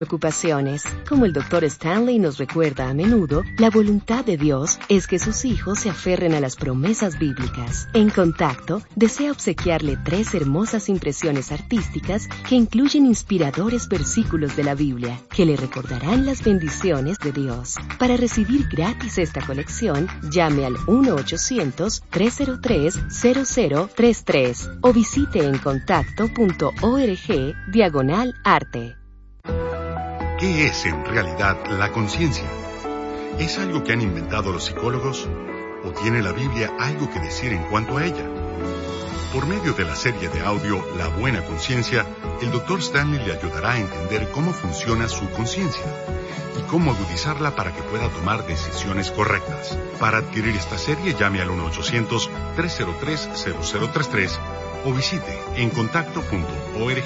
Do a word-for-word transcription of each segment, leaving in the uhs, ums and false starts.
Preocupaciones. Como el doctor Stanley nos recuerda a menudo, la voluntad de Dios es que sus hijos se aferren a las promesas bíblicas. En Contacto, desea obsequiarle tres hermosas impresiones artísticas que incluyen inspiradores versículos de la Biblia, que le recordarán las bendiciones de Dios. Para recibir gratis esta colección, llame al uno ochocientos, tres cero tres, cero cero tres tres o visite encontacto.org diagonal arte. ¿Qué es en realidad la conciencia? ¿Es algo que han inventado los psicólogos? ¿O tiene la Biblia algo que decir en cuanto a ella? Por medio de la serie de audio La Buena Conciencia, el doctor Stanley le ayudará a entender cómo funciona su conciencia y cómo agudizarla para que pueda tomar decisiones correctas. Para adquirir esta serie, llame al uno ochocientos, tres cero tres, cero cero tres tres o visite encontacto punto org.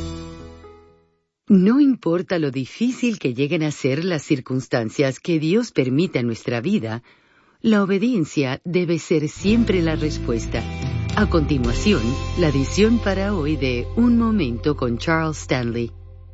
No importa lo difícil que lleguen a ser las circunstancias que Dios permita en nuestra vida, la obediencia debe ser siempre la respuesta. A continuación, la edición para hoy de Un Momento con Charles Stanley.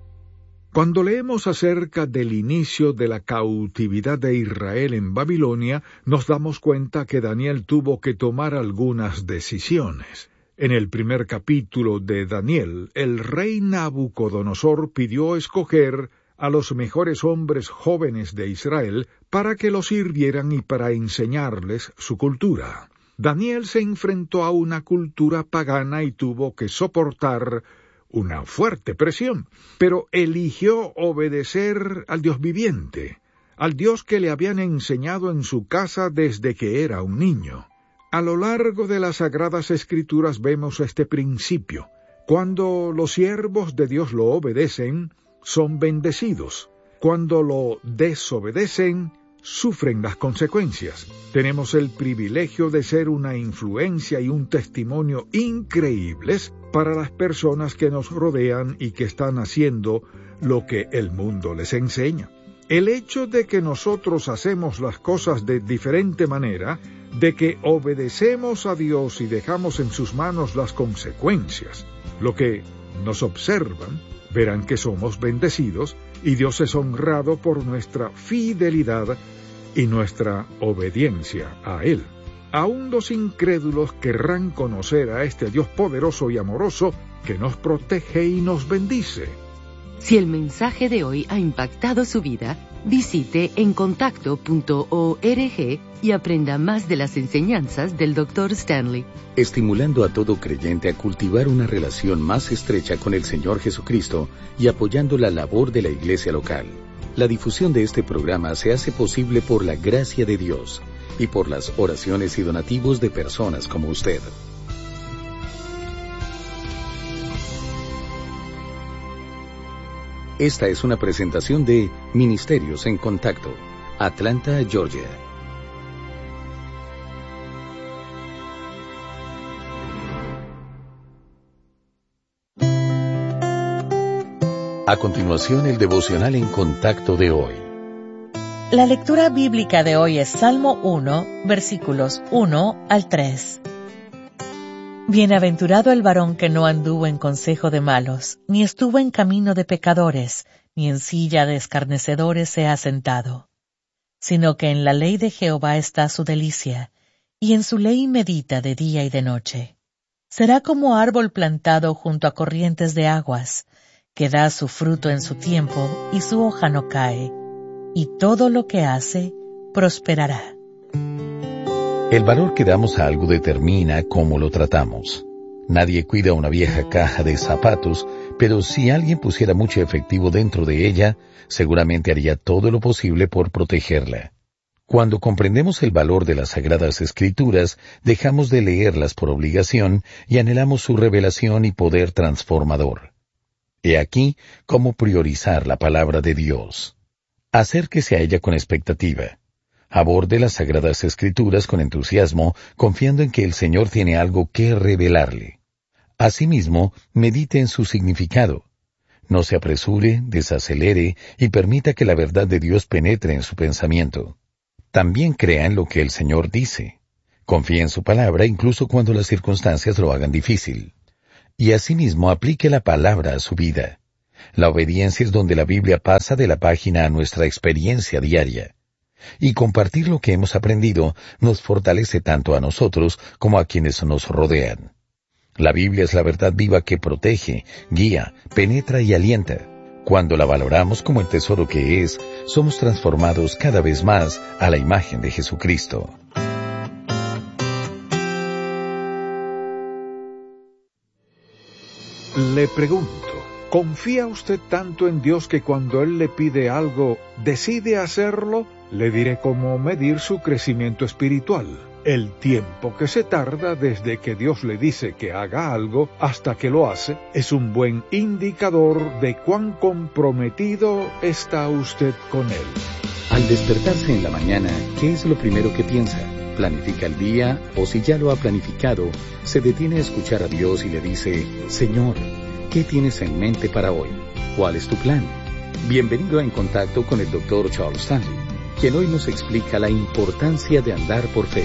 Cuando leemos acerca del inicio de la cautividad de Israel en Babilonia, nos damos cuenta que Daniel tuvo que tomar algunas decisiones. En el primer capítulo de Daniel, el rey Nabucodonosor pidió escoger a los mejores hombres jóvenes de Israel para que los sirvieran y para enseñarles su cultura. Daniel se enfrentó a una cultura pagana y tuvo que soportar una fuerte presión, pero eligió obedecer al Dios viviente, al Dios que le habían enseñado en su casa desde que era un niño. A lo largo de las Sagradas Escrituras vemos este principio. Cuando los siervos de Dios lo obedecen, son bendecidos. Cuando lo desobedecen, sufren las consecuencias. Tenemos el privilegio de ser una influencia y un testimonio increíbles para las personas que nos rodean y que están haciendo lo que el mundo les enseña. El hecho de que nosotros hacemos las cosas de diferente manera, de que obedecemos a Dios y dejamos en sus manos las consecuencias, lo que nos observan, verán que somos bendecidos y Dios es honrado por nuestra fidelidad y nuestra obediencia a Él. Aún los incrédulos querrán conocer a este Dios poderoso y amoroso que nos protege y nos bendice. Si el mensaje de hoy ha impactado su vida, visite encontacto punto org y aprenda más de las enseñanzas del doctor Stanley. Estimulando a todo creyente a cultivar una relación más estrecha con el Señor Jesucristo y apoyando la labor de la iglesia local. La difusión de este programa se hace posible por la gracia de Dios y por las oraciones y donativos de personas como usted. Esta es una presentación de Ministerios en Contacto, Atlanta, Georgia. A continuación, el devocional en Contacto de hoy. La lectura bíblica de hoy es Salmo uno, versículos uno al tres. Bienaventurado el varón que no anduvo en consejo de malos, ni estuvo en camino de pecadores, ni en silla de escarnecedores se ha sentado, sino que en la ley de Jehová está su delicia, y en su ley medita de día y de noche. Será como árbol plantado junto a corrientes de aguas, que da su fruto en su tiempo, y su hoja no cae, y todo lo que hace prosperará. El valor que damos a algo determina cómo lo tratamos. Nadie cuida una vieja caja de zapatos, pero si alguien pusiera mucho efectivo dentro de ella, seguramente haría todo lo posible por protegerla. Cuando comprendemos el valor de las Sagradas Escrituras, dejamos de leerlas por obligación y anhelamos su revelación y poder transformador. He aquí cómo priorizar la palabra de Dios. Acérquese a ella con expectativa. Aborde las Sagradas Escrituras con entusiasmo, confiando en que el Señor tiene algo que revelarle. Asimismo, medite en su significado. No se apresure, desacelere y permita que la verdad de Dios penetre en su pensamiento. También crea en lo que el Señor dice. Confíe en su palabra incluso cuando las circunstancias lo hagan difícil. Y asimismo aplique la palabra a su vida. La obediencia es donde la Biblia pasa de la página a nuestra experiencia diaria. Y compartir lo que hemos aprendido nos fortalece tanto a nosotros como a quienes nos rodean. La Biblia es la verdad viva que protege, guía, penetra y alienta. Cuando la valoramos como el tesoro que es, somos transformados cada vez más a la imagen de Jesucristo. Le pregunto, ¿confía usted tanto en Dios que cuando Él le pide algo, decide hacerlo? Le diré cómo medir su crecimiento espiritual. El tiempo que se tarda desde que Dios le dice que haga algo hasta que lo hace es un buen indicador de cuán comprometido está usted con Él. Al despertarse en la mañana, ¿qué es lo primero que piensa? ¿Planifica el día o si ya lo ha planificado, se detiene a escuchar a Dios y le dice, Señor, ¿qué tienes en mente para hoy? ¿Cuál es tu plan? Bienvenido a En Contacto con el doctor Charles Stanley, quien hoy nos explica la importancia de andar por fe.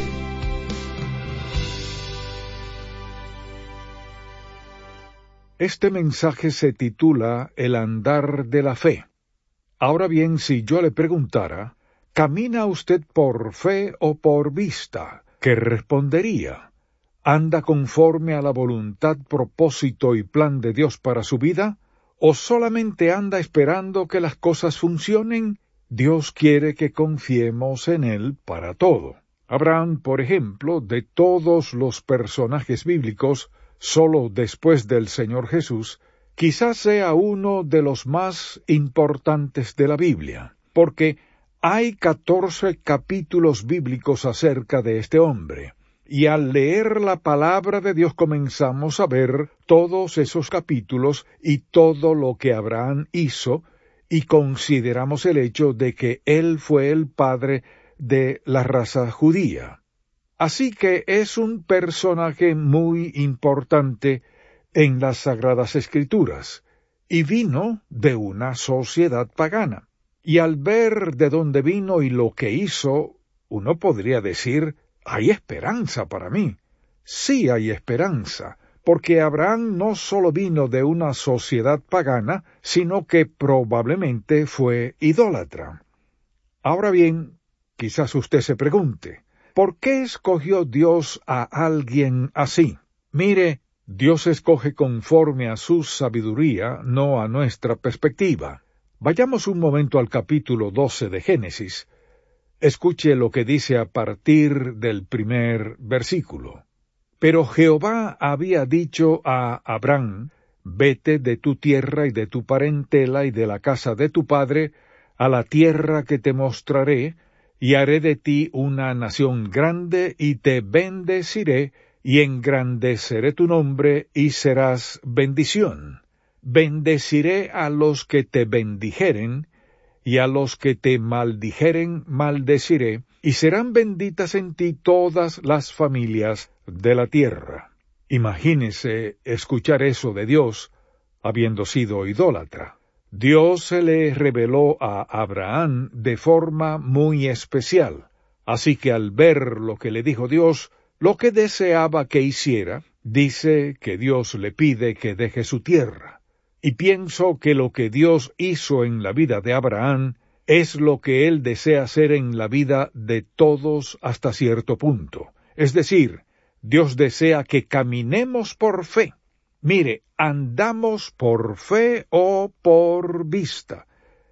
Este mensaje se titula El andar de la fe. Ahora bien, si yo le preguntara, ¿camina usted por fe o por vista? ¿Qué respondería? ¿Anda conforme a la voluntad, propósito y plan de Dios para su vida? ¿O solamente anda esperando que las cosas funcionen? Dios quiere que confiemos en Él para todo. Abraham, por ejemplo, de todos los personajes bíblicos, solo después del Señor Jesús, quizás sea uno de los más importantes de la Biblia, porque hay catorce capítulos bíblicos acerca de este hombre, y al leer la palabra de Dios comenzamos a ver todos esos capítulos y todo lo que Abraham hizo, y consideramos el hecho de que él fue el padre de la raza judía. Así que es un personaje muy importante en las Sagradas Escrituras, y vino de una sociedad pagana. Y al ver de dónde vino y lo que hizo, uno podría decir, hay esperanza para mí. Sí hay esperanza, porque Abraham no solo vino de una sociedad pagana, sino que probablemente fue idólatra. Ahora bien, quizás usted se pregunte, ¿por qué escogió Dios a alguien así? Mire, Dios escoge conforme a su sabiduría, no a nuestra perspectiva. Vayamos un momento al capítulo doce de Génesis. Escuche lo que dice a partir del primer versículo. Pero Jehová había dicho a Abraham, vete de tu tierra y de tu parentela y de la casa de tu padre, a la tierra que te mostraré, y haré de ti una nación grande, y te bendeciré, y engrandeceré tu nombre, y serás bendición. Bendeciré a los que te bendijeren, y a los que te maldijeren maldeciré, y serán benditas en ti todas las familias de la tierra. Imagínese escuchar eso de Dios, habiendo sido idólatra. Dios se le reveló a Abraham de forma muy especial, así que al ver lo que le dijo Dios, lo que deseaba que hiciera, dice que Dios le pide que deje su tierra. Y pienso que lo que Dios hizo en la vida de Abraham es lo que Él desea hacer en la vida de todos hasta cierto punto. Es decir, Dios desea que caminemos por fe. Mire, andamos por fe o por vista.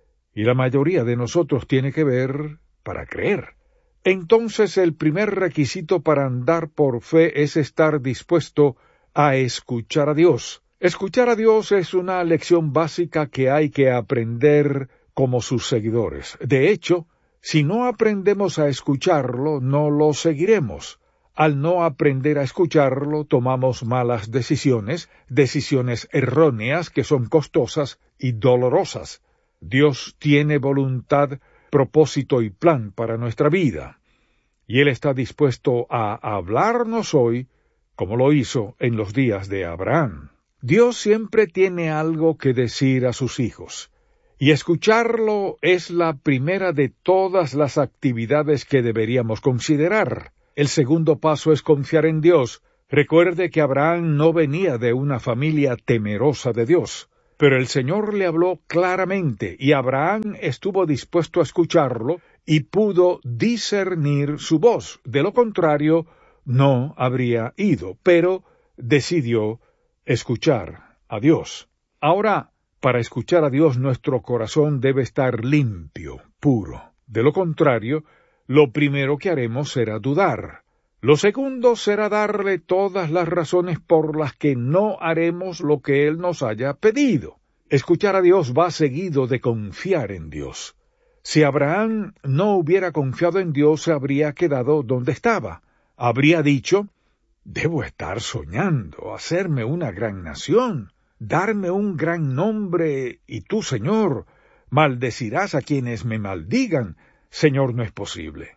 Y la mayoría de nosotros tiene que ver para creer. Entonces el primer requisito para andar por fe es estar dispuesto a escuchar a Dios. Escuchar a Dios es una lección básica que hay que aprender como sus seguidores. De hecho, si no aprendemos a escucharlo, no lo seguiremos. Al no aprender a escucharlo, tomamos malas decisiones, decisiones erróneas que son costosas y dolorosas. Dios tiene voluntad, propósito y plan para nuestra vida, y Él está dispuesto a hablarnos hoy, como lo hizo en los días de Abraham. Dios siempre tiene algo que decir a sus hijos, y escucharlo es la primera de todas las actividades que deberíamos considerar. El segundo paso es confiar en Dios. Recuerde que Abraham no venía de una familia temerosa de Dios, Pero el Señor le habló claramente, y Abraham estuvo dispuesto a escucharlo, y pudo discernir su voz. De lo contrario, no habría ido, pero decidió escuchar a Dios. Ahora, para escuchar a Dios, nuestro corazón debe estar limpio, puro. De lo contrario, lo primero que haremos será dudar. Lo segundo será darle todas las razones por las que no haremos lo que Él nos haya pedido. Escuchar a Dios va seguido de confiar en Dios. Si Abraham no hubiera confiado en Dios, se habría quedado donde estaba. Habría dicho, debo estar soñando, hacerme una gran nación, darme un gran nombre, y tú, Señor, maldecirás a quienes me maldigan. Señor, no es posible.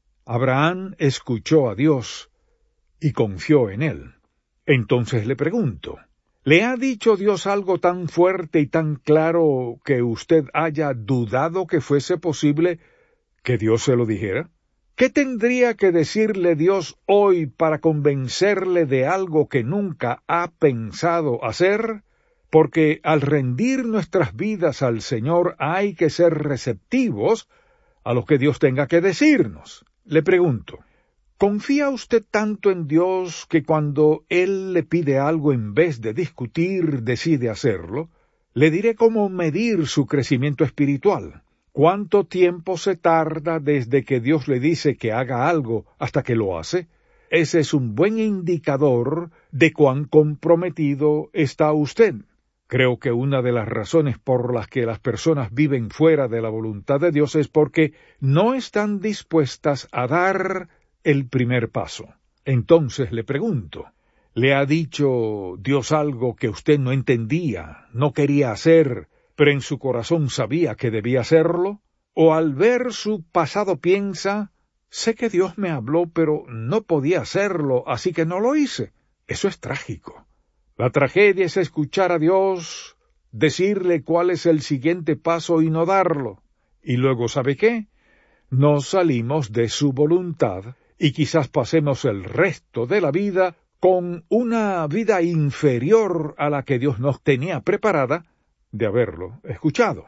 Abraham escuchó a Dios y confió en Él. Entonces le pregunto, ¿le ha dicho Dios algo tan fuerte y tan claro que usted haya dudado que fuese posible que Dios se lo dijera? ¿Qué tendría que decirle Dios hoy para convencerle de algo que nunca ha pensado hacer? Porque al rendir nuestras vidas al Señor hay que ser receptivos a lo que Dios tenga que decirnos. Le pregunto, ¿confía usted tanto en Dios que cuando Él le pide algo, en vez de discutir, decide hacerlo? Le diré cómo medir su crecimiento espiritual. ¿Cuánto tiempo se tarda desde que Dios le dice que haga algo hasta que lo hace? Ese es un buen indicador de cuán comprometido está usted. Creo que una de las razones por las que las personas viven fuera de la voluntad de Dios es porque no están dispuestas a dar el primer paso. Entonces le pregunto, ¿le ha dicho Dios algo que usted no entendía, no quería hacer, pero en su corazón sabía que debía hacerlo? ¿O al ver su pasado piensa, sé que Dios me habló, pero no podía hacerlo, así que no lo hice? Eso es trágico. La tragedia es escuchar a Dios, decirle cuál es el siguiente paso y no darlo. Y luego, ¿sabe qué? Nos salimos de su voluntad y quizás pasemos el resto de la vida con una vida inferior a la que Dios nos tenía preparada de haberlo escuchado.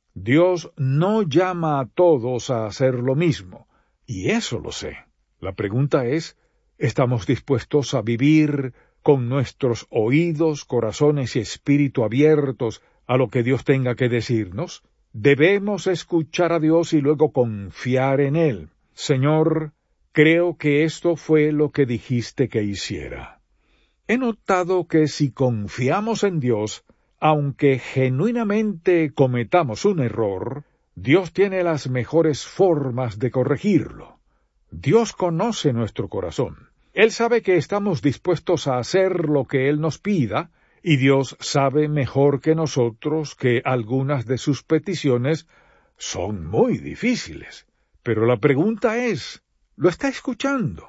Dios no llama a todos a hacer lo mismo, y eso lo sé. La pregunta es, ¿estamos dispuestos a vivir con nuestros oídos, corazones y espíritu abiertos a lo que Dios tenga que decirnos? Debemos escuchar a Dios y luego confiar en Él. Señor, creo que esto fue lo que dijiste que hiciera. He notado que si confiamos en Dios, aunque genuinamente cometamos un error, Dios tiene las mejores formas de corregirlo. Dios conoce nuestro corazón. Él sabe que estamos dispuestos a hacer lo que Él nos pida, y Dios sabe mejor que nosotros que algunas de sus peticiones son muy difíciles. Pero la pregunta es, ¿lo está escuchando?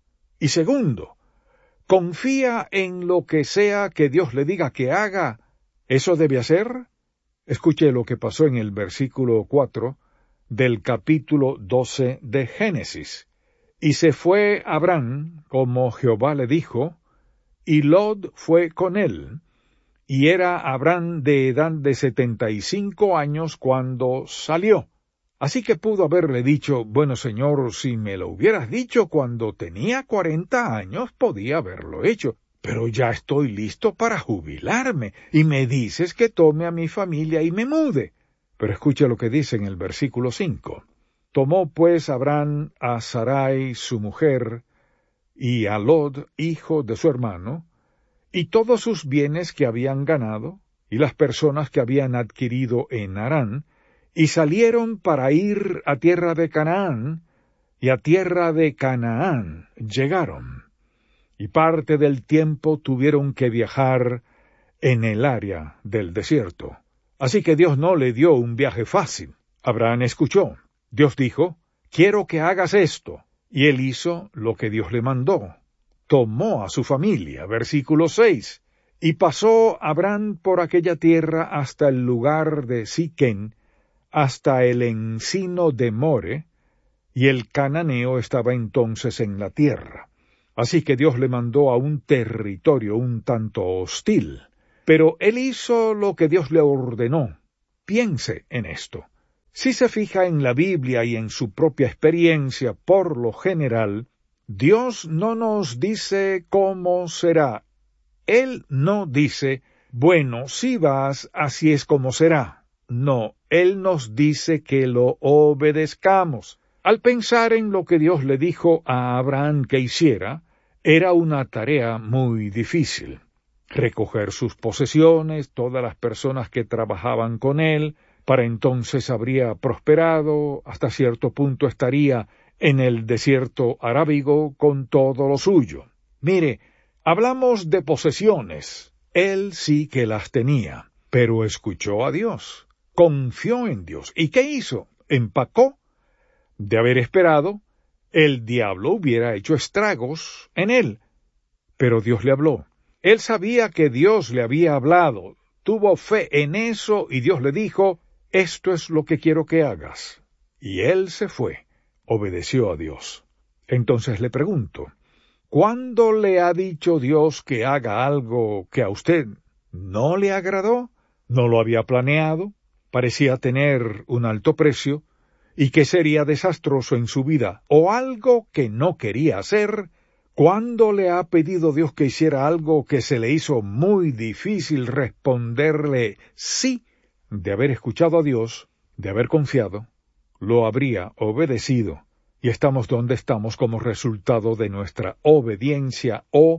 Y segundo, ¿confía en lo que sea que Dios le diga que haga? ¿Eso debe hacer? Escuche lo que pasó en el versículo cuatro del capítulo doce de Génesis. Y se fue Abraham, como Jehová le dijo, y Lot fue con él, y era Abraham de edad de setenta y cinco años cuando salió. Así que pudo haberle dicho, bueno, Señor, si me lo hubieras dicho cuando tenía cuarenta años, podía haberlo hecho, pero ya estoy listo para jubilarme, y me dices que tome a mi familia y me mude. Pero escuche lo que dice en el versículo cinco. Tomó pues Abraham a Sarai su mujer, y a Lot, hijo de su hermano, y todos sus bienes que habían ganado, y las personas que habían adquirido en Harán, y salieron para ir a tierra de Canaán, y a tierra de Canaán llegaron, y parte del tiempo tuvieron que viajar en el área del desierto. Así que Dios no le dio un viaje fácil. Abraham escuchó. Dios dijo, quiero que hagas esto, y él hizo lo que Dios le mandó. Tomó a su familia, versículo seis, y pasó Abraham por aquella tierra hasta el lugar de Siquén, hasta el encino de More, y el cananeo estaba entonces en la tierra. Así que Dios le mandó a un territorio un tanto hostil. pero él hizo lo que Dios le ordenó. Piense en esto. Si se fija en la Biblia y en su propia experiencia, por lo general, Dios no nos dice cómo será. Él no dice, bueno, si vas, así es como será. No, Él nos dice que lo obedezcamos. Al pensar en lo que Dios le dijo a Abraham que hiciera, era una tarea muy difícil. Recoger sus posesiones, todas las personas que trabajaban con él, para entonces habría prosperado, hasta cierto punto estaría en el desierto arábigo con todo lo suyo. Mire, hablamos de posesiones. Él sí que las tenía, pero escuchó a Dios, confió en Dios. ¿Y qué hizo? Empacó. De haber esperado, el diablo hubiera hecho estragos en él. Pero Dios le habló. Él sabía que Dios le había hablado, tuvo fe en eso y Dios le dijo, esto es lo que quiero que hagas. Y él se fue, obedeció a Dios. Entonces le pregunto, ¿cuándo le ha dicho Dios que haga algo que a usted no le agradó? ¿No lo había planeado? Parecía tener un alto precio y que sería desastroso en su vida, o algo que no quería hacer. ¿Cuándo le ha pedido Dios que hiciera algo que se le hizo muy difícil responderle sí? De haber escuchado a Dios, de haber confiado, lo habría obedecido, y estamos donde estamos como resultado de nuestra obediencia o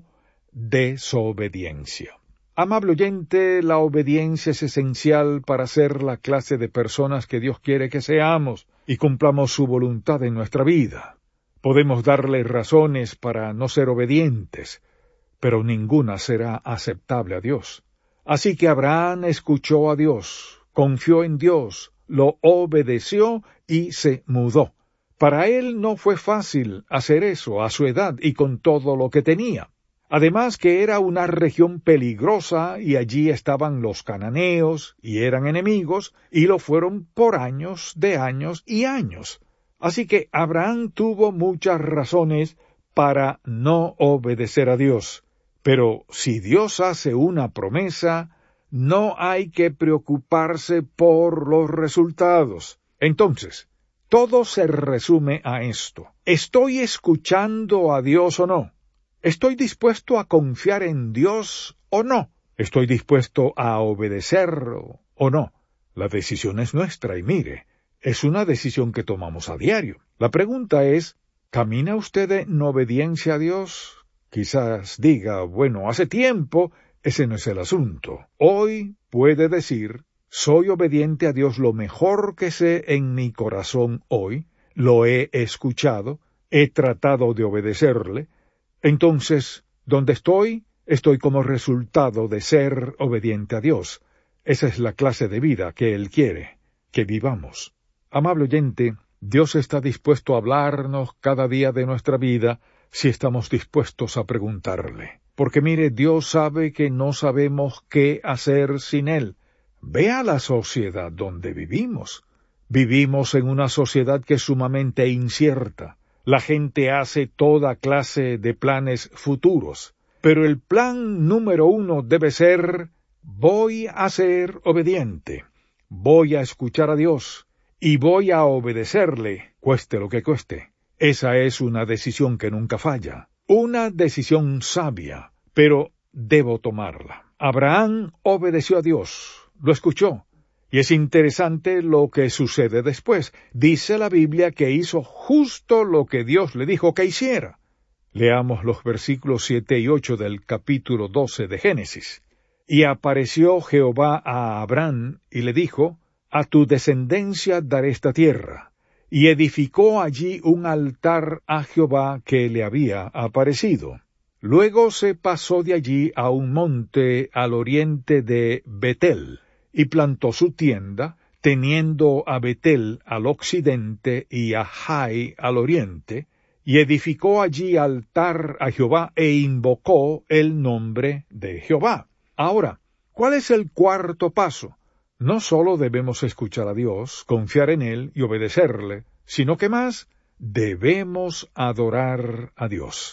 desobediencia. Amable oyente, la obediencia es esencial para ser la clase de personas que Dios quiere que seamos y cumplamos su voluntad en nuestra vida. Podemos darle razones para no ser obedientes, pero ninguna será aceptable a Dios. Así que Abraham escuchó a Dios, confió en Dios, lo obedeció y se mudó. Para él no fue fácil hacer eso a su edad y con todo lo que tenía. Además que era una región peligrosa y allí estaban los cananeos y eran enemigos y lo fueron por años de años y años. Así que Abraham tuvo muchas razones para no obedecer a Dios. Pero si Dios hace una promesa, no hay que preocuparse por los resultados. Entonces, todo se resume a esto. ¿Estoy escuchando a Dios o no? ¿Estoy dispuesto a confiar en Dios o no? ¿Estoy dispuesto a obedecerlo o no? La decisión es nuestra y mire, es una decisión que tomamos a diario. La pregunta es, ¿camina usted en obediencia a Dios? Quizás diga, bueno, hace tiempo, ese no es el asunto. Hoy puede decir, soy obediente a Dios lo mejor que sé en mi corazón hoy, lo he escuchado, he tratado de obedecerle. Entonces, ¿dónde estoy? Estoy como resultado de ser obediente a Dios. Esa es la clase de vida que Él quiere, que vivamos. Amable oyente, Dios está dispuesto a hablarnos cada día de nuestra vida si estamos dispuestos a preguntarle. Porque mire, Dios sabe que no sabemos qué hacer sin Él. Vea la sociedad donde vivimos. Vivimos en una sociedad que es sumamente incierta. La gente hace toda clase de planes futuros, pero el plan número uno debe ser, voy a ser obediente, voy a escuchar a Dios y voy a obedecerle, cueste lo que cueste. Esa es una decisión que nunca falla, una decisión sabia, pero debo tomarla. Abraham obedeció a Dios, lo escuchó. Y es interesante lo que sucede después. Dice la Biblia que hizo justo lo que Dios le dijo que hiciera. Leamos los versículos siete y ocho del capítulo doce de Génesis. Y apareció Jehová a Abraham y le dijo, a tu descendencia daré esta tierra. Y edificó allí un altar a Jehová que le había aparecido. Luego se pasó de allí a un monte al oriente de Betel, y plantó su tienda, teniendo a Betel al occidente y a Jai al oriente, y edificó allí altar a Jehová e invocó el nombre de Jehová. Ahora, ¿cuál es el cuarto paso? No solo debemos escuchar a Dios, confiar en Él y obedecerle, sino que más debemos adorar a Dios.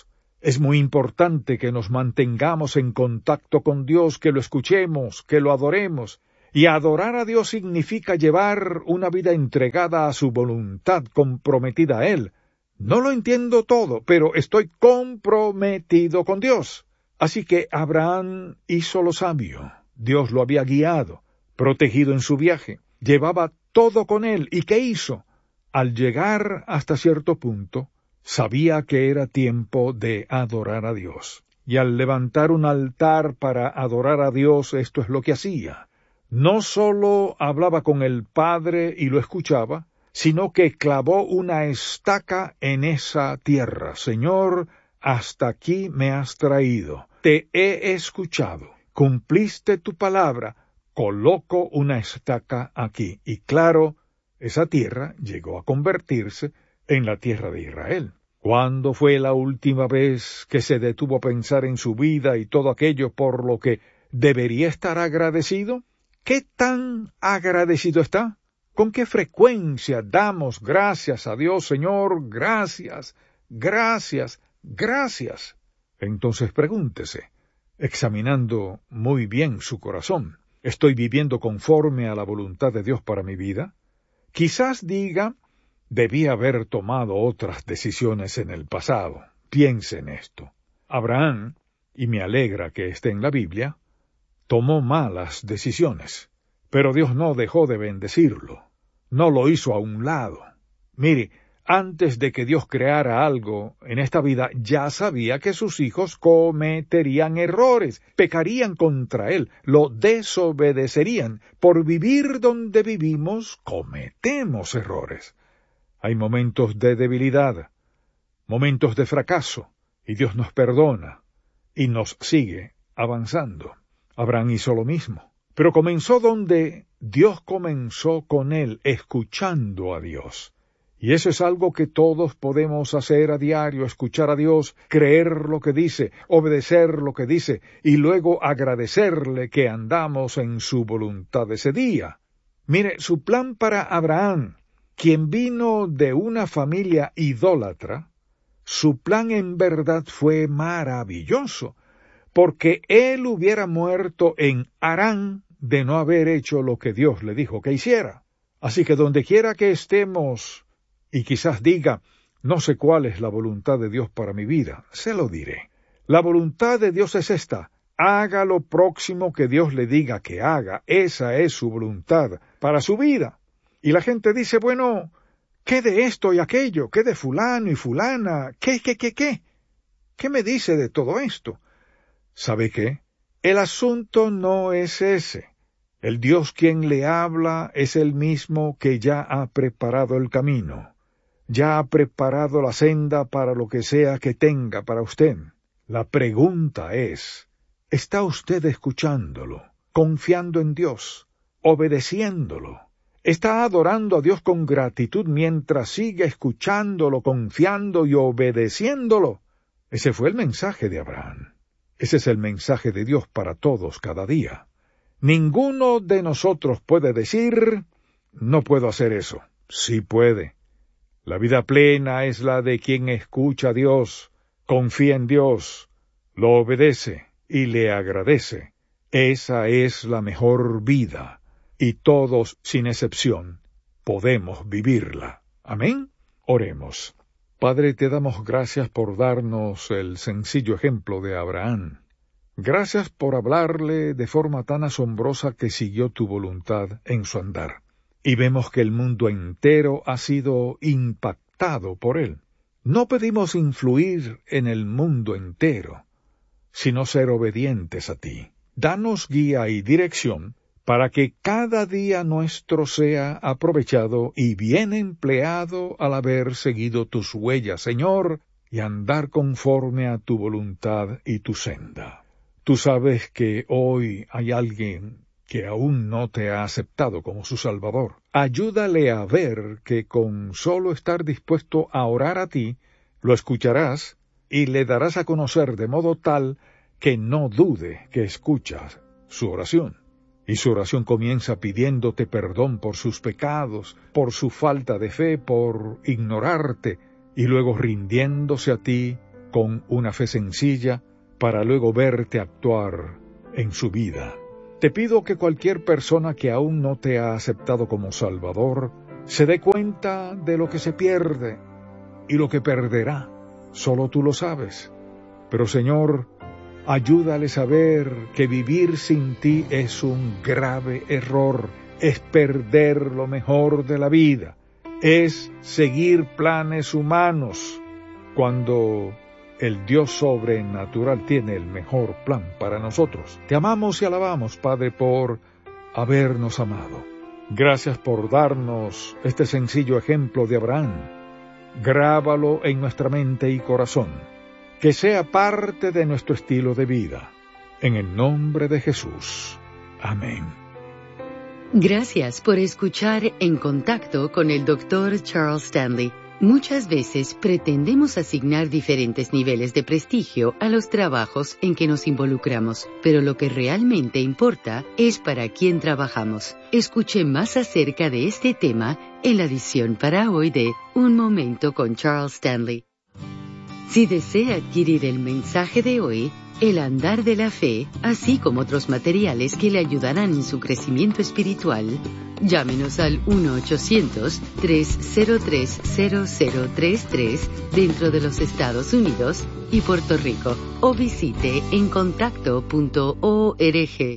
Es muy importante que nos mantengamos en contacto con Dios, que lo escuchemos, que lo adoremos. Y adorar a Dios significa llevar una vida entregada a su voluntad, comprometida a Él. No lo entiendo todo, pero estoy comprometido con Dios. Así que Abraham hizo lo sabio. Dios lo había guiado, protegido en su viaje. Llevaba todo con él. ¿Y qué hizo? Al llegar hasta cierto punto, sabía que era tiempo de adorar a Dios. Y al levantar un altar para adorar a Dios, esto es lo que hacía. No solo hablaba con el Padre y lo escuchaba, sino que clavó una estaca en esa tierra. Señor, hasta aquí me has traído. Te he escuchado. Cumpliste tu palabra. Coloco una estaca aquí. Y claro, esa tierra llegó a convertirse en la tierra de Israel. ¿Cuándo fue la última vez que se detuvo a pensar en su vida y todo aquello por lo que debería estar agradecido? ¿Qué tan agradecido está? ¿Con qué frecuencia damos gracias a Dios, Señor? Gracias, gracias, gracias. Entonces pregúntese, examinando muy bien su corazón, ¿estoy viviendo conforme a la voluntad de Dios para mi vida? Quizás diga, debí haber tomado otras decisiones en el pasado. Piense en esto. Abraham, y me alegra que esté en la Biblia, tomó malas decisiones, pero Dios no dejó de bendecirlo, no lo hizo a un lado. Mire, antes de que Dios creara algo en esta vida, ya sabía que sus hijos cometerían errores, pecarían contra Él, lo desobedecerían. Por vivir donde vivimos, cometemos errores. Hay momentos de debilidad, momentos de fracaso, y Dios nos perdona y nos sigue avanzando. Abraham hizo lo mismo, pero comenzó donde Dios comenzó con él, escuchando a Dios. Y eso es algo que todos podemos hacer a diario, escuchar a Dios, creer lo que dice, obedecer lo que dice, y luego agradecerle que andamos en su voluntad ese día. Mire, su plan para Abraham, quien vino de una familia idólatra, su plan en verdad fue maravilloso, porque él hubiera muerto en Harán de no haber hecho lo que Dios le dijo que hiciera. Así que donde quiera que estemos, y quizás diga, no sé cuál es la voluntad de Dios para mi vida, se lo diré. La voluntad de Dios es esta: haga lo próximo que Dios le diga que haga. Esa es su voluntad para su vida. Y la gente dice, bueno, ¿qué de esto y aquello? ¿Qué de fulano y fulana? ¿Qué, qué, qué, qué? ¿Qué me dice de todo esto? ¿Sabe qué? El asunto no es ese. El Dios quien le habla es el mismo que ya ha preparado el camino. Ya ha preparado la senda para lo que sea que tenga para usted. La pregunta es, ¿está usted escuchándolo, confiando en Dios, obedeciéndolo? ¿Está adorando a Dios con gratitud mientras sigue escuchándolo, confiando y obedeciéndolo? Ese fue el mensaje de Abraham. Ese es el mensaje de Dios para todos cada día. Ninguno de nosotros puede decir, no puedo hacer eso. Sí puede. La vida plena es la de quien escucha a Dios, confía en Dios, lo obedece y le agradece. Esa es la mejor vida, y todos, sin excepción, podemos vivirla. Amén. Oremos. Padre, te damos gracias por darnos el sencillo ejemplo de Abraham. Gracias por hablarle de forma tan asombrosa que siguió tu voluntad en su andar. Y vemos que el mundo entero ha sido impactado por él. No pedimos influir en el mundo entero, sino ser obedientes a ti. Danos guía y dirección para que cada día nuestro sea aprovechado y bien empleado al haber seguido tus huellas, Señor, y andar conforme a tu voluntad y tu senda. Tú sabes que hoy hay alguien que aún no te ha aceptado como su Salvador. Ayúdale a ver que con solo estar dispuesto a orar a ti, lo escucharás y le darás a conocer de modo tal que no dude que escuchas su oración. Y su oración comienza pidiéndote perdón por sus pecados, por su falta de fe, por ignorarte, y luego rindiéndose a ti con una fe sencilla para luego verte actuar en su vida. Te pido que cualquier persona que aún no te ha aceptado como Salvador se dé cuenta de lo que se pierde y lo que perderá. Solo tú lo sabes. Pero Señor, ayúdales a ver que vivir sin ti es un grave error, es perder lo mejor de la vida, es seguir planes humanos, cuando el Dios sobrenatural tiene el mejor plan para nosotros. Te amamos y alabamos, Padre, por habernos amado. Gracias por darnos este sencillo ejemplo de Abraham. Grábalo en nuestra mente y corazón, que sea parte de nuestro estilo de vida. En el nombre de Jesús. Amén. Gracias por escuchar En Contacto con el doctor Charles Stanley. Muchas veces pretendemos asignar diferentes niveles de prestigio a los trabajos en que nos involucramos, pero lo que realmente importa es para quién trabajamos. Escuche más acerca de este tema en la edición para hoy de Un Momento con Charles Stanley. Si desea adquirir el mensaje de hoy, El Andar de la Fe, así como otros materiales que le ayudarán en su crecimiento espiritual, llámenos al uno ochocientos, tres cero tres, cero cero tres tres dentro de los Estados Unidos y Puerto Rico o visite en contacto punto org.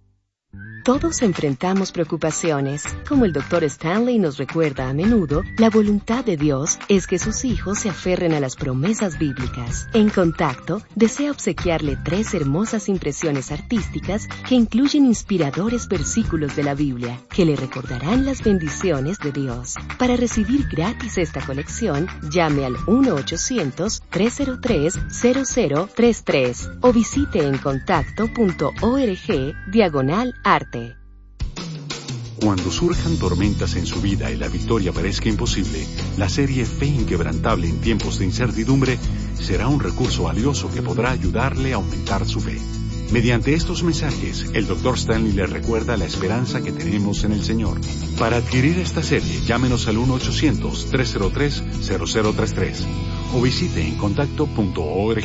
Todos enfrentamos preocupaciones. Como el doctor Stanley nos recuerda a menudo, la voluntad de Dios es que sus hijos se aferren a las promesas bíblicas. En Contacto, desea obsequiarle tres hermosas impresiones artísticas que incluyen inspiradores versículos de la Biblia, que le recordarán las bendiciones de Dios. Para recibir gratis esta colección, llame al uno ochocientos, tres cero tres, cero cero tres tres o visite en contacto punto org diagonal arte. Cuando surjan tormentas en su vida y la victoria parezca imposible, la serie Fe Inquebrantable en tiempos de incertidumbre será un recurso valioso que podrá ayudarle a aumentar su fe. Mediante estos mensajes, el doctor Stanley le recuerda la esperanza que tenemos en el Señor. Para adquirir esta serie, llámenos al uno ochocientos, tres cero tres, cero cero tres tres o visite en contacto punto org.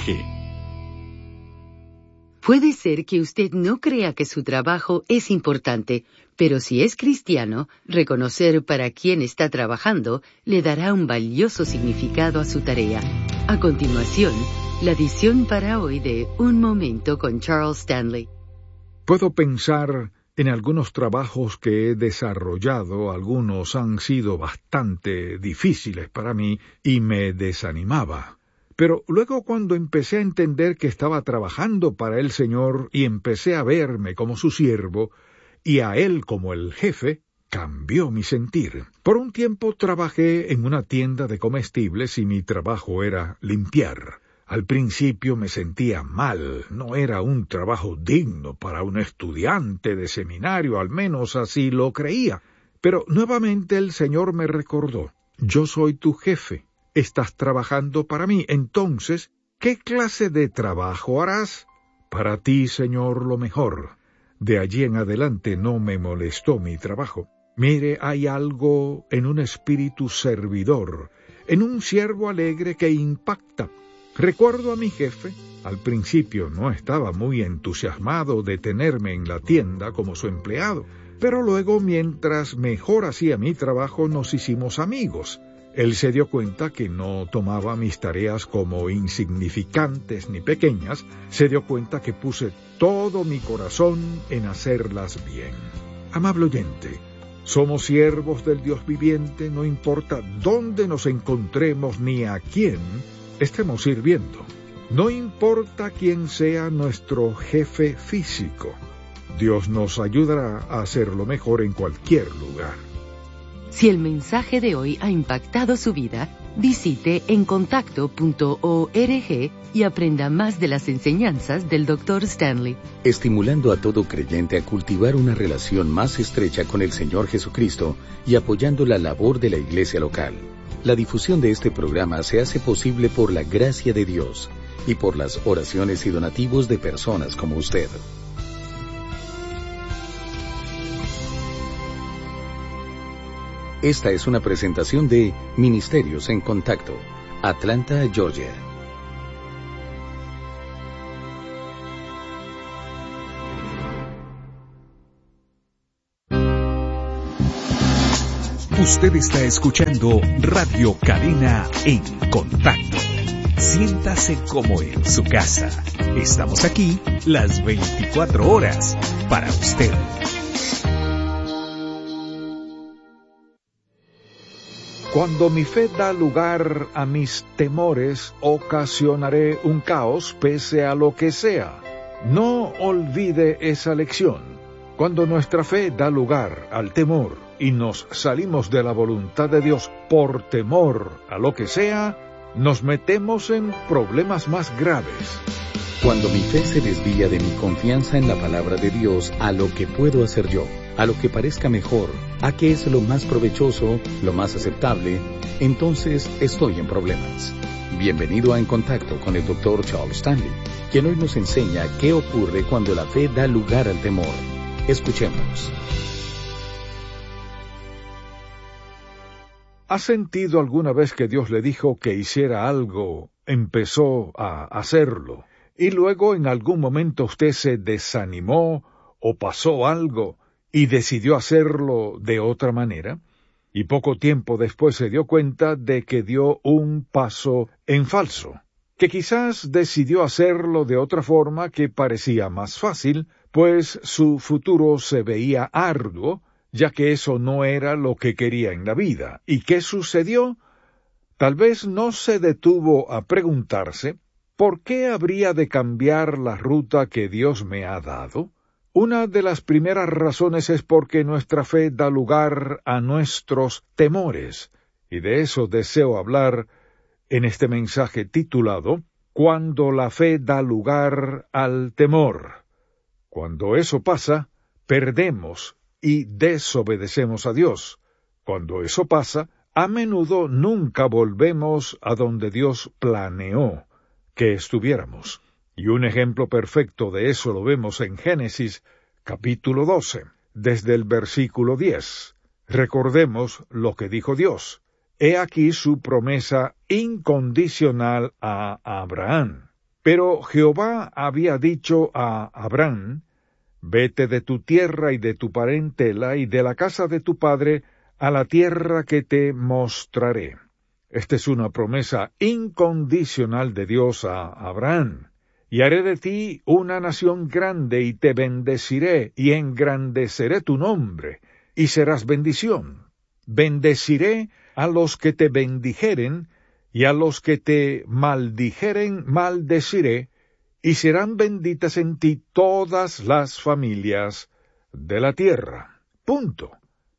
Puede ser que usted no crea que su trabajo es importante, pero si es cristiano, reconocer para quién está trabajando le dará un valioso significado a su tarea. A continuación, la edición para hoy de Un Momento con Charles Stanley. Puedo pensar en algunos trabajos que he desarrollado, algunos han sido bastante difíciles para mí y me desanimaba. Pero luego cuando empecé a entender que estaba trabajando para el Señor y empecé a verme como su siervo y a Él como el jefe, cambió mi sentir. Por un tiempo trabajé en una tienda de comestibles y mi trabajo era limpiar. Al principio me sentía mal, no era un trabajo digno para un estudiante de seminario, al menos así lo creía. Pero nuevamente el Señor me recordó, yo soy tu jefe. Estás trabajando para mí, entonces, ¿qué clase de trabajo harás? Para ti, Señor, lo mejor. De allí en adelante no me molestó mi trabajo. Mire, hay algo en un espíritu servidor, en un siervo alegre que impacta. Recuerdo a mi jefe, al principio no estaba muy entusiasmado de tenerme en la tienda como su empleado, pero luego, mientras mejor hacía mi trabajo, nos hicimos amigos. Él se dio cuenta que no tomaba mis tareas como insignificantes ni pequeñas, se dio cuenta que puse todo mi corazón en hacerlas bien. Amable oyente, somos siervos del Dios viviente, no importa dónde nos encontremos ni a quién estemos sirviendo. No importa quién sea nuestro jefe físico, Dios nos ayudará a hacerlo mejor en cualquier lugar. Si el mensaje de hoy ha impactado su vida, visite en contacto punto org y aprenda más de las enseñanzas del doctor Stanley. Estimulando a todo creyente a cultivar una relación más estrecha con el Señor Jesucristo y apoyando la labor de la iglesia local. La difusión de este programa se hace posible por la gracia de Dios y por las oraciones y donativos de personas como usted. Esta es una presentación de Ministerios en Contacto, Atlanta, Georgia. Usted está escuchando Radio Cadena en Contacto. Siéntase como en su casa. Estamos aquí las veinticuatro horas para usted. Cuando mi fe da lugar a mis temores, ocasionaré un caos pese a lo que sea. No olvide esa lección. Cuando nuestra fe da lugar al temor y nos salimos de la voluntad de Dios por temor a lo que sea, nos metemos en problemas más graves. Cuando mi fe se desvía de mi confianza en la palabra de Dios a lo que puedo hacer yo, a lo que parezca mejor, a qué es lo más provechoso, lo más aceptable, entonces estoy en problemas. Bienvenido a En Contacto con el doctor Charles Stanley, quien hoy nos enseña qué ocurre cuando la fe da lugar al temor. Escuchemos. ¿Ha sentido alguna vez que Dios le dijo que hiciera algo, empezó a hacerlo, y luego en algún momento usted se desanimó o pasó algo y decidió hacerlo de otra manera? Y poco tiempo después se dio cuenta de que dio un paso en falso, que quizás decidió hacerlo de otra forma que parecía más fácil, pues su futuro se veía arduo, ya que eso no era lo que quería en la vida. ¿Y qué sucedió? Tal vez no se detuvo a preguntarse, ¿por qué habría de cambiar la ruta que Dios me ha dado? Una de las primeras razones es porque nuestra fe da lugar a nuestros temores, y de eso deseo hablar en este mensaje titulado Cuando la fe da lugar al temor. Cuando eso pasa, perdemos y desobedecemos a Dios. Cuando eso pasa, a menudo nunca volvemos a donde Dios planeó que estuviéramos. Y un ejemplo perfecto de eso lo vemos en Génesis, capítulo doce, desde el versículo diez. Recordemos lo que dijo Dios. He aquí su promesa incondicional a Abraham. Pero Jehová había dicho a Abraham, vete de tu tierra y de tu parentela y de la casa de tu padre a la tierra que te mostraré. Esta es una promesa incondicional de Dios a Abraham. Y haré de ti una nación grande y te bendeciré y engrandeceré tu nombre y serás bendición. Bendeciré a los que te bendijeren y a los que te maldijeren maldeciré, y serán benditas en ti todas las familias de la tierra. Punto.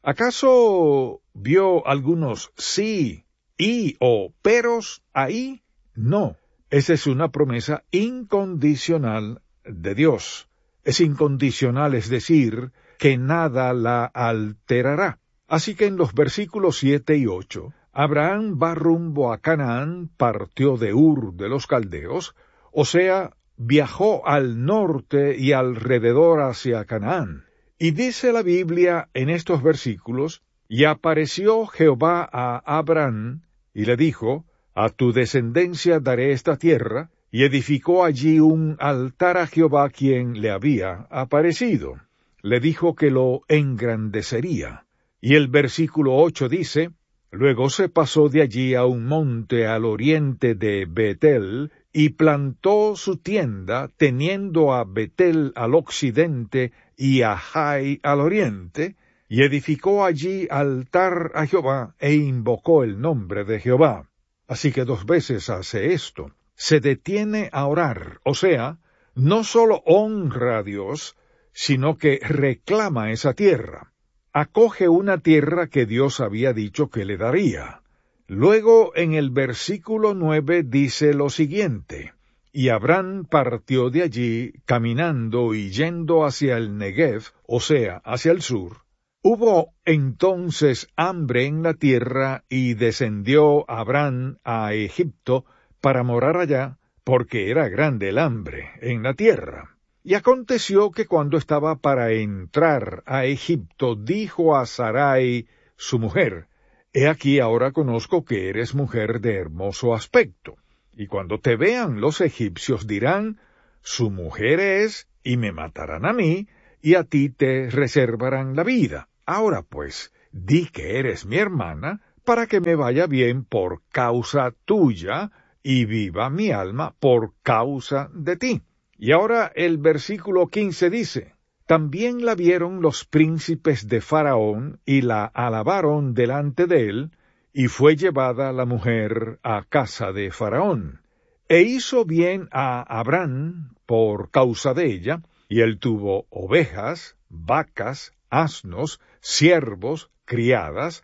¿Acaso vio algunos sí, y o peros ahí? No. Esa es una promesa incondicional de Dios. Es incondicional, es decir, que nada la alterará. Así que en los versículos siete y ocho, Abraham va rumbo a Canaán, partió de Ur de los Caldeos, o sea, viajó al norte y alrededor hacia Canaán. Y dice la Biblia en estos versículos, y apareció Jehová a Abraham, y le dijo, a tu descendencia daré esta tierra, y edificó allí un altar a Jehová quien le había aparecido. Le dijo que lo engrandecería. Y el versículo ocho dice, luego se pasó de allí a un monte al oriente de Betel, y plantó su tienda, teniendo a Betel al occidente y a Jai al oriente, y edificó allí altar a Jehová, e invocó el nombre de Jehová. Así que dos veces hace esto. Se detiene a orar, o sea, no solo honra a Dios, sino que reclama esa tierra. Acoge una tierra que Dios había dicho que le daría. Luego, en el versículo nueve dice lo siguiente, y Abraham partió de allí, caminando y yendo hacia el Negev, o sea, hacia el sur. Hubo entonces hambre en la tierra, y descendió Abraham a Egipto para morar allá, porque era grande el hambre en la tierra. Y aconteció que cuando estaba para entrar a Egipto, dijo a Sarai, su mujer, he aquí ahora conozco que eres mujer de hermoso aspecto, y cuando te vean los egipcios dirán, su mujer es, y me matarán a mí, y a ti te reservarán la vida. Ahora pues, di que eres mi hermana, para que me vaya bien por causa tuya, y viva mi alma por causa de ti. Y ahora el versículo quince dice, también la vieron los príncipes de Faraón, y la alabaron delante de él, y fue llevada la mujer a casa de Faraón. E hizo bien a Abraham por causa de ella, y él tuvo ovejas, vacas, asnos, siervos, criadas,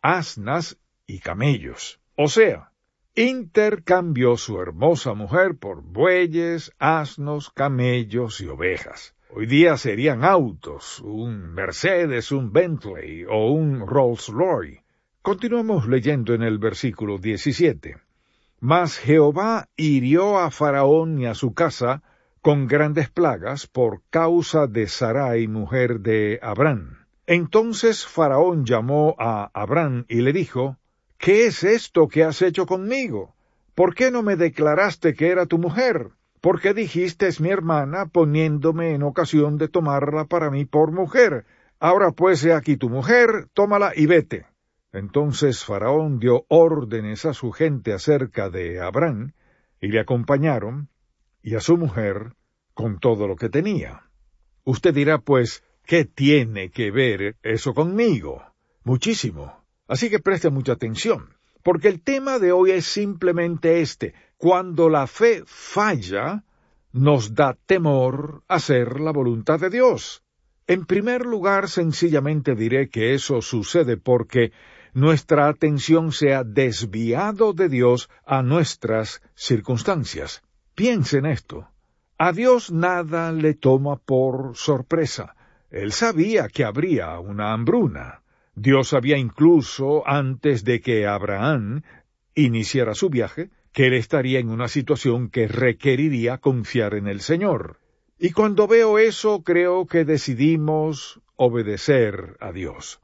asnas y camellos. O sea, intercambió su hermosa mujer por bueyes, asnos, camellos y ovejas. Hoy día serían autos, un Mercedes, un Bentley o un Rolls-Royce. Continuemos leyendo en el versículo diecisiete. Mas Jehová hirió a Faraón y a su casa con grandes plagas por causa de Sarai, mujer de Abraham. Entonces Faraón llamó a Abraham y le dijo, ¿qué es esto que has hecho conmigo? ¿Por qué no me declaraste que era tu mujer? ¿Por qué dijiste es mi hermana, poniéndome en ocasión de tomarla para mí por mujer? Ahora pues he aquí tu mujer, tómala y vete. Entonces Faraón dio órdenes a su gente acerca de Abraham, y le acompañaron, y a su mujer, con todo lo que tenía. Usted dirá, pues, ¿qué tiene que ver eso conmigo? Muchísimo. Así que preste mucha atención, porque el tema de hoy es simplemente este. Cuando la fe falla, nos da temor hacer la voluntad de Dios. En primer lugar, sencillamente diré que eso sucede porque nuestra atención se ha desviado de Dios a nuestras circunstancias. Piense en esto. A Dios nada le toma por sorpresa. Él sabía que habría una hambruna. Dios sabía incluso, antes de que Abraham iniciara su viaje, que él estaría en una situación que requeriría confiar en el Señor. Y cuando veo eso, creo que decidimos obedecer a Dios.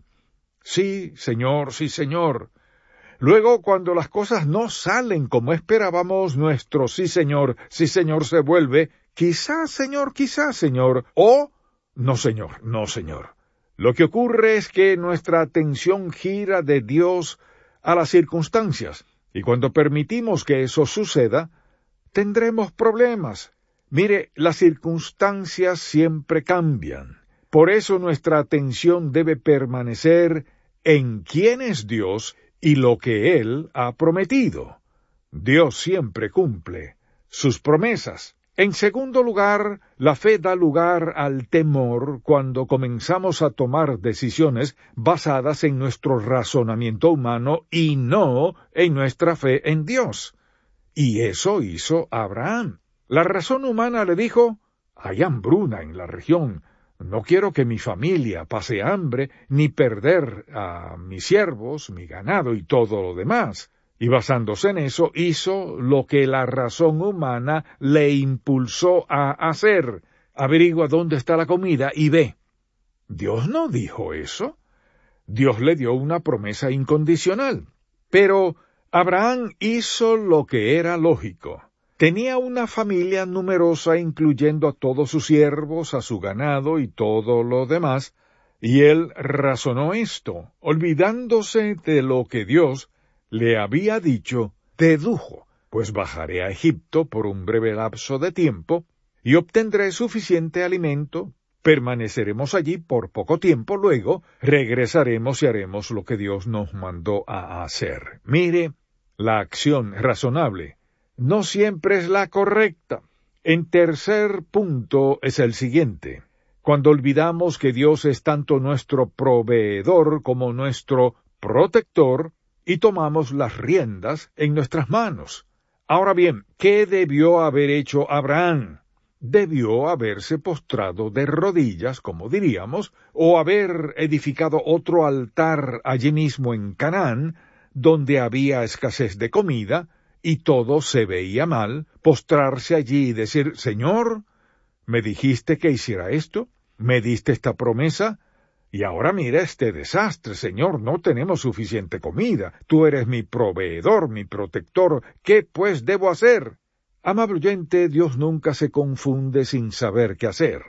Sí, Señor, sí, Señor. Luego, cuando las cosas no salen como esperábamos, nuestro sí, Señor, sí, Señor se vuelve, quizás, Señor, quizás, Señor, o no, Señor, no, Señor. Lo que ocurre es que nuestra atención gira de Dios a las circunstancias, y cuando permitimos que eso suceda, tendremos problemas. Mire, las circunstancias siempre cambian. Por eso nuestra atención debe permanecer en quién es Dios y lo que Él ha prometido. Dios siempre cumple sus promesas. En segundo lugar, la fe da lugar al temor cuando comenzamos a tomar decisiones basadas en nuestro razonamiento humano y no en nuestra fe en Dios. Y eso hizo Abraham. La razón humana le dijo, hay hambruna en la región, no quiero que mi familia pase hambre, ni perder a mis siervos, mi ganado y todo lo demás. Y basándose en eso, hizo lo que la razón humana le impulsó a hacer. Averigua dónde está la comida y ve. Dios no dijo eso. Dios le dio una promesa incondicional. Pero Abraham hizo lo que era lógico. Tenía una familia numerosa, incluyendo a todos sus siervos, a su ganado y todo lo demás, y él razonó esto, olvidándose de lo que Dios le había dicho, dedujo, pues bajaré a Egipto por un breve lapso de tiempo, y obtendré suficiente alimento, permaneceremos allí por poco tiempo, luego regresaremos y haremos lo que Dios nos mandó a hacer. Mire, la acción razonable no siempre es la correcta. En tercer punto es el siguiente. Cuando olvidamos que Dios es tanto nuestro proveedor como nuestro protector, y tomamos las riendas en nuestras manos. Ahora bien, ¿qué debió haber hecho Abraham? Debió haberse postrado de rodillas, como diríamos, o haber edificado otro altar allí mismo en Canaán, donde había escasez de comida, y todo se veía mal, postrarse allí y decir, Señor, ¿me dijiste que hiciera esto? ¿Me diste esta promesa? Y ahora mira este desastre, Señor, no tenemos suficiente comida. Tú eres mi proveedor, mi protector. ¿Qué, pues, debo hacer? Amable oyente, Dios nunca se confunde sin saber qué hacer.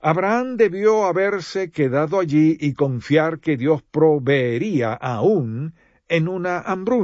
Abraham debió haberse quedado allí y confiar que Dios proveería aún en una hambruna.